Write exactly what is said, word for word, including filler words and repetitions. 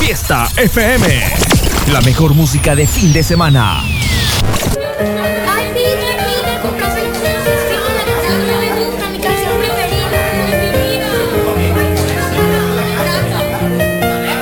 Fiesta F M. La mejor música de fin de semana.